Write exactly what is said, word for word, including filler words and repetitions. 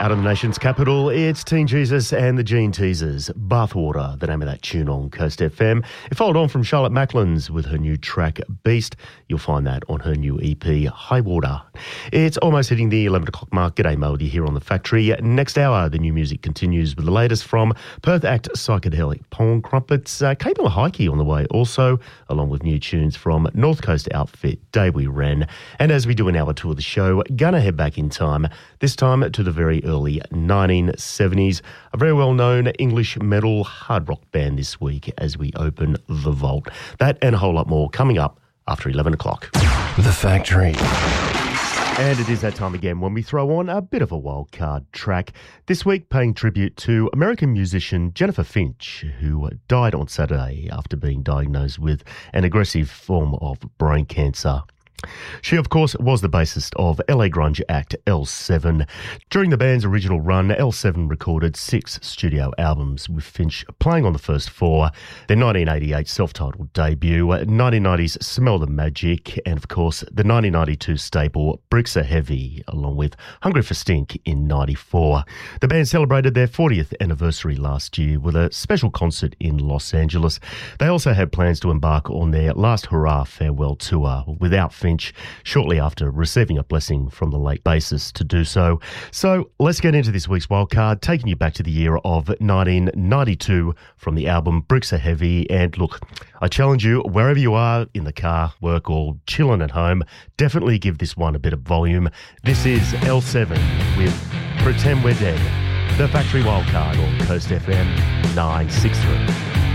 Out of the nation's capital, it's Teen Jesus and the Gene Teasers. Bathwater, the name of that tune on Coast F M. It followed on from Charlotte Macklins with her new track, Beast. You'll find that on her new E P, High Water. It's almost hitting the eleven o'clock mark. G'day, Mo, here on The Factory. Next hour, the new music continues with the latest from Perth act Psychedelic Pong Crumpets. Uh, Cable Heike on the way also, along with new tunes from North Coast outfit Daywee Wren. And as we do an hour two of the show, gonna head back in time, this time to the very early nineteen seventies. A very well-known English metal hard rock band this week as we open the vault. That and a whole lot more coming up after eleven o'clock. The Factory. And it is that time again when we throw on a bit of a wild card track. This week paying tribute to American musician Jennifer Finch, who died on Saturday after being diagnosed with an aggressive form of brain cancer. She, of course, was the bassist of L A grunge act L seven. During the band's original run, L seven recorded six studio albums, with Finch playing on the first four, their nineteen eighty-eight self-titled debut, nineteen nineties Smell the Magic, and, of course, the nineteen ninety-two staple Bricks Are Heavy, along with Hungry for Stink in ninety-four. The band celebrated their fortieth anniversary last year with a special concert in Los Angeles. They also had plans to embark on their last hurrah farewell tour without Finch, shortly after receiving a blessing from the late bassist to do so. So let's get into this week's wildcard, taking you back to the year of nineteen ninety-two from the album Bricks Are Heavy. And look, I challenge you, wherever you are, in the car, work, or chilling at home, definitely give this one a bit of volume. This is L seven with Pretend We're Dead, the Factory Wildcard on Coast F M nine sixty-three.